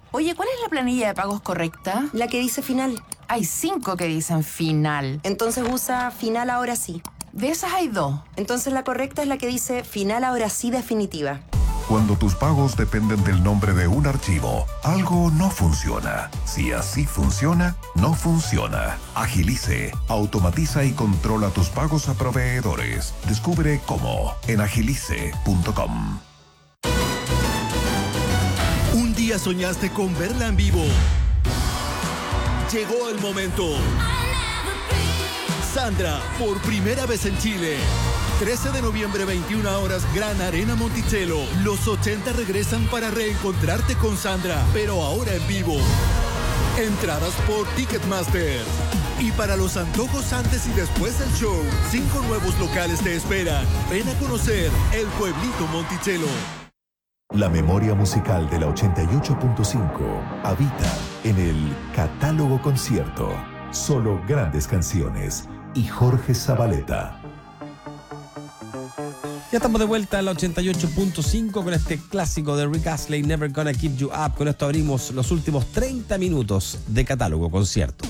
Oye, ¿cuál es la planilla de pagos correcta? La que dice final. Hay 5 que dicen final. Entonces usa final ahora sí. De esas hay 2. Entonces la correcta es la que dice final ahora sí definitiva. Cuando tus pagos dependen del nombre de un archivo, algo no funciona. Si así funciona, no funciona. Agilice, automatiza y controla tus pagos a proveedores. Descubre cómo en agilice.com. Un día soñaste con verla en vivo. Llegó el momento. Sandra, por primera vez en Chile. 13 de noviembre, 21 horas, Gran Arena Monticello. Los 80 regresan para reencontrarte con Sandra, pero ahora en vivo. Entradas por Ticketmaster. Y para los antojos antes y después del show, 5 nuevos locales te esperan. Ven a conocer el Pueblito Monticello. La memoria musical de la 88.5 habita en el Catálogo Concierto. Solo grandes canciones y Jorge Zabaleta. Ya estamos de vuelta en la 88.5 con este clásico de Rick Astley, Never Gonna Keep You Up. Con esto abrimos los últimos 30 minutos de Catálogo Concierto.